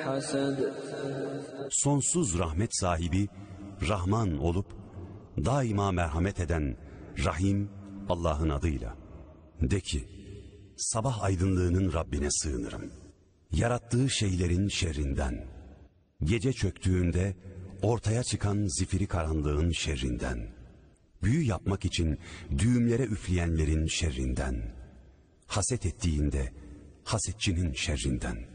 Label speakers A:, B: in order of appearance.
A: حسد.
B: Sonsuz rahmet sahibi, Rahman olup, daima merhamet eden, Rahim Allah'ın adıyla. De ki, sabah aydınlığının Rabbine sığınırım. Yarattığı şeylerin şerrinden, gece çöktüğünde ortaya çıkan zifiri karanlığın şerrinden, büyü yapmak için düğümlere üfleyenlerin şerrinden, haset ettiğinde hasetçinin şerrinden.